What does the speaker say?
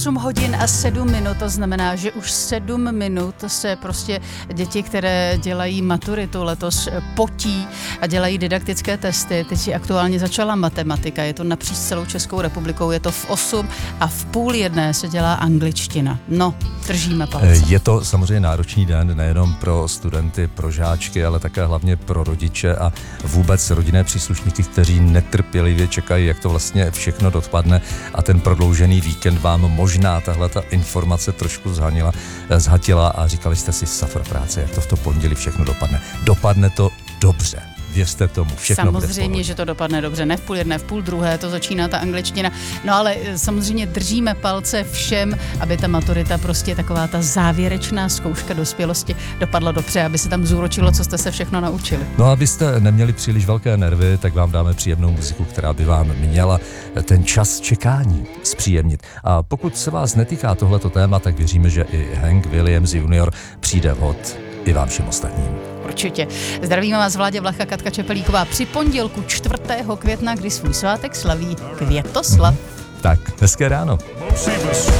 8 hodin a 7 minut, to znamená, že už 7 minut se prostě děti, které dělají maturitu letos, potí a dělají didaktické testy. Teď si aktuálně začala matematika, je to napříč celou Českou republikou, je to v 8:30 se dělá angličtina. No, držíme palce. Je to samozřejmě náročný den nejenom pro studenty, pro žáčky, ale také hlavně pro rodiče a vůbec rodinné příslušníky, kteří netrpělivě čekají, jak to vlastně všechno dopadne, a ten prodloužený víkend vám možná tahle ta informace trošku zhatila a říkali jste si, safr práce, jak to v to pondělí všechno dopadne. Dopadne to dobře. Věřte tomu, všechno bude v Samozřejmě, pohodě. že to dopadne dobře, ne v 11:30, v 12:30 to začíná ta angličtina. No ale samozřejmě držíme palce všem, aby ta maturita, prostě taková ta závěrečná zkouška dospělosti dopadla dobře, aby se tam zúročilo, co jste se všechno naučili. No a abyste neměli příliš velké nervy, tak vám dáme příjemnou muziku, která by vám měla ten čas čekání zpříjemnit. A pokud se vás netýká tohleto téma, tak věříme, že i Hank Williams Jr. přijde vhod i vám všem ostatním. Určitě. Zdravíme vás Vládě Vlacha, Katka Čepelíková při pondělku 4. května, kdy svůj svátek slaví Květoslav. Tak, hezké ráno.